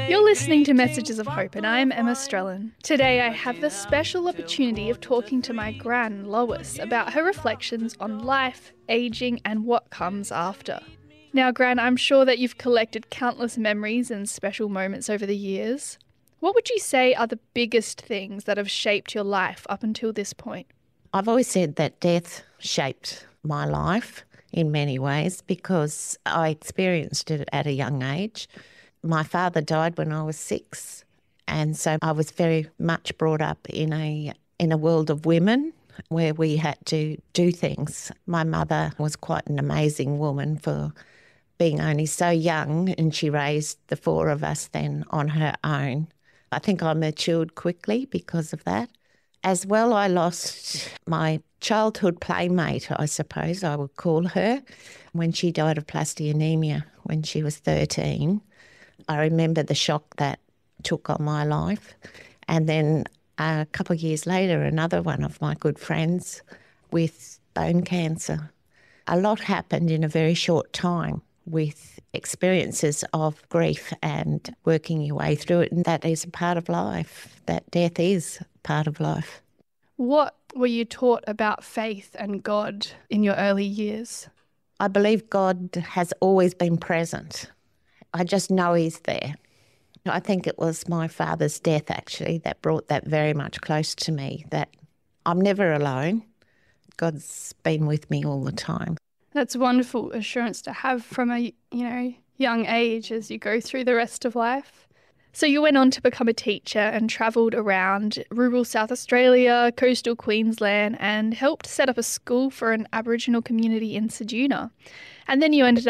You're listening to Messages of Hope, and I'm Emma Strellan. Today I have the special opportunity of talking to my gran, Lois, about her reflections on life, ageing, and what comes after. Now, Gran, I'm sure that you've collected countless memories and special moments over the years. What would you say are the biggest things that have shaped your life up until this point? I've always said that death shaped my life in many ways because I experienced it at a young age. My father died when I was 6, and so I was very much brought up in a world of women where we had to do things. My mother was quite an amazing woman for being only so young, and she raised the 4 of us then on her own. I think I matured quickly because of that. As well, I lost my childhood playmate, I suppose I would call her, when she died of plastic when she was 13. I remember the shock that took on my life. And then a couple of years later, another one of my good friends with bone cancer. A lot happened in a very short time with experiences of grief and working your way through it. And that is a part of life. That death is part of life. What were you taught about faith and God in your early years? I believe God has always been present. I just know He's there. I think it was my father's death actually that brought that very much close to me, that I'm never alone. God's been with me all the time. That's wonderful assurance to have from a young age as you go through the rest of life. So you went on to become a teacher and travelled around rural South Australia, coastal Queensland, and helped set up a school for an Aboriginal community in Ceduna. And then you ended